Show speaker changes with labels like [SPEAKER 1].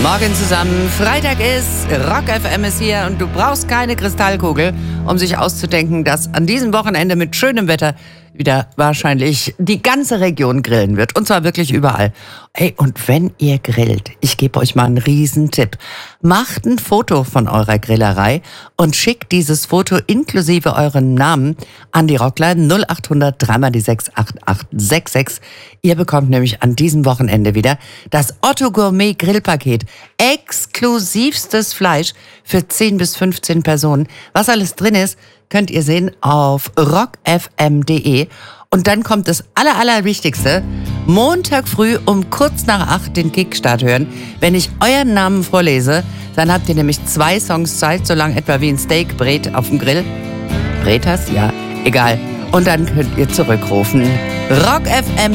[SPEAKER 1] Morgen zusammen. Freitag ist, Rock FM ist hier und du brauchst keine Kristallkugel, um sich auszudenken, dass an diesem Wochenende mit schönem Wetter wieder wahrscheinlich die ganze Region grillen wird. Und zwar wirklich überall. Hey, und wenn ihr grillt, ich gebe euch mal einen Riesentipp. Macht ein Foto von eurer Grillerei und schickt dieses Foto inklusive euren Namen an die Rockline 0800 3x6 8866. Ihr bekommt nämlich an diesem Wochenende wieder das Otto Gourmet Grillpaket. Exklusivstes Fleisch für 10 bis 15 Personen. Was alles drin ist, könnt ihr sehen auf rockfm.de. Und dann kommt das Allerwichtigste. Montag früh um kurz nach 8 den Kickstart hören. Wenn ich euren Namen vorlese, dann habt ihr nämlich 2 Songs Zeit, so lang etwa wie ein Steak brät auf dem Grill. Brät hast? Ja, egal. Und dann könnt ihr zurückrufen. Rock FM